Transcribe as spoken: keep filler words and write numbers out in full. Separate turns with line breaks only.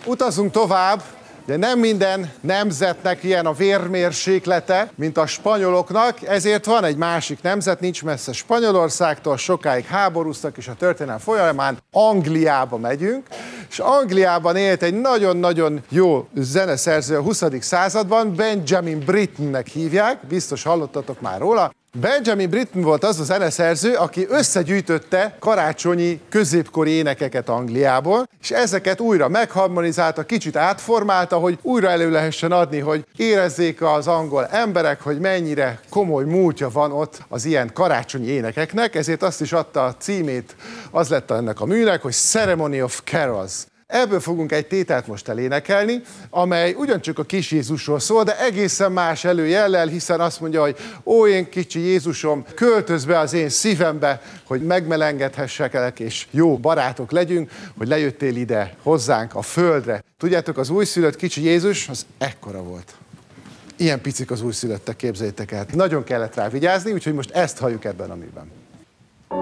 Utazunk tovább, de nem minden nemzetnek ilyen a vérmérséklete, mint a spanyoloknak, ezért van egy másik nemzet, nincs messze Spanyolországtól, sokáig háborúztak, és a történelem folyamán Angliába megyünk, és Angliában élt egy nagyon-nagyon jó zeneszerző a huszadik században, Benjamin Brittennek hívják, biztos hallottatok már róla. Benjamin Britten volt az a zeneszerző, aki összegyűjtötte karácsonyi középkori énekeket Angliából, és ezeket újra megharmonizálta, kicsit átformálta, hogy újra elő lehessen adni, hogy érezzék az angol emberek, hogy mennyire komoly múltja van ott az ilyen karácsonyi énekeknek, ezért azt is adta a címét, az lett ennek a műnek, hogy Ceremony of Carols. Ebből fogunk egy tételt most elénekelni, amely ugyancsak a kis Jézusról szól, de egészen más előjellel, hiszen azt mondja, hogy ó, én kicsi Jézusom, költöz be az én szívembe, hogy megmelengedhessenek és jó barátok legyünk, hogy lejöttél ide hozzánk a földre. Tudjátok, az újszülött kicsi Jézus az ekkora volt. Ilyen picik az újszülöttek, képzeljétek el. Nagyon kellett rá vigyázni, úgyhogy most ezt halljuk ebben a műben.